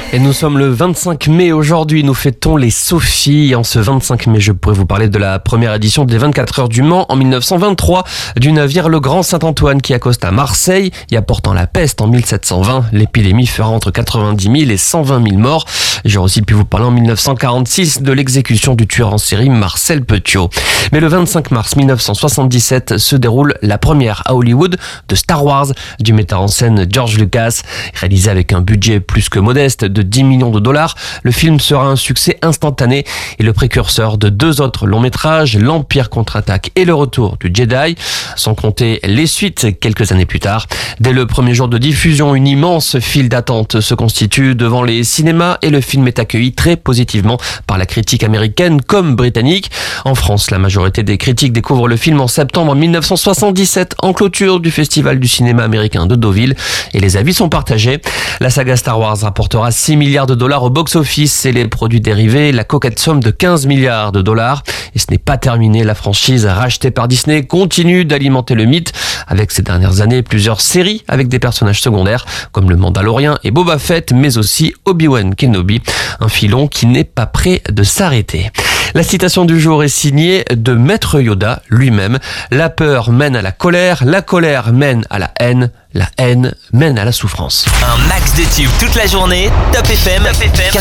Et nous sommes le 25 mai aujourd'hui, nous fêtons les Sophies. En ce 25 mai, je pourrais vous parler de la première édition des 24 heures du Mans en 1923, du navire Le Grand Saint-Antoine qui accoste à Marseille y apportant la peste en 1720. L'épidémie fera entre 90 000 et 120 000 morts. J'aurais aussi pu vous parler en 1946 de l'exécution du tueur en série Marcel Petiot. Mais le 25 mars 1977 se déroule la première à Hollywood de Star Wars du metteur en scène George Lucas. Réalisé avec un budget plus que modeste de 10 millions de dollars, le film sera un succès instantané et le précurseur de deux autres longs métrages, L'Empire contre-attaque et Le Retour du Jedi, sans compter les suites quelques années plus tard. Dès le premier jour de diffusion, une immense file d'attente se constitue devant les cinémas et le film est accueilli très positivement par la critique américaine comme britannique. En France, la majorité des critiques découvrent le film en septembre 1977 en clôture du Festival du cinéma américain de Deauville et les avis sont partagés. La saga Star Wars rapportera 6 milliards de dollars au box-office et les produits dérivés la coquette somme de 15 milliards de dollars. Et ce n'est pas terminé, la franchise rachetée par Disney continue d'alimenter le mythe avec ces dernières années plusieurs séries avec des personnages secondaires comme le Mandalorien et Boba Fett, mais aussi Obi-Wan Kenobi, un filon qui n'est pas prêt de s'arrêter. La citation du jour est signée de Maître Yoda lui-même. La peur mène à la colère mène à la haine mène à la souffrance. Un max de tubes toute la journée, Top FM